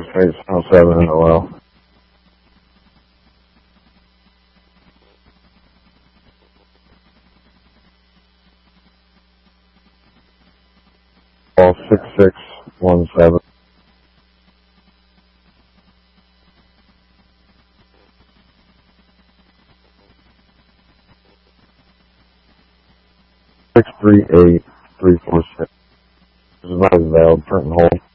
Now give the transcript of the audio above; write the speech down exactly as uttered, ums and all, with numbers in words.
eight seven seven in O L. Call six six one seven. Six three eight three four six. This is not valid. Print and hold.